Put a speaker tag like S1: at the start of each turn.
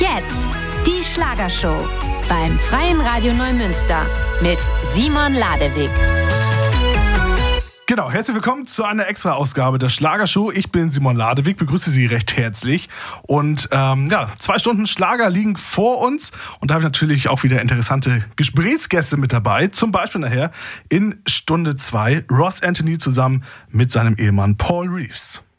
S1: Jetzt die Schlagershow beim Freien Radio Neumünster mit Simon Ladewig.
S2: Genau, herzlich willkommen zu einer Extra-Ausgabe der Schlagershow. Ich bin Simon Ladewig, begrüße Sie recht herzlich. Und 2 Stunden Schlager liegen vor uns. Und da habe ich natürlich auch wieder interessante Gesprächsgäste mit dabei. Zum Beispiel nachher in Stunde 2 Ross Anthony zusammen mit seinem Ehemann Paul Reeves.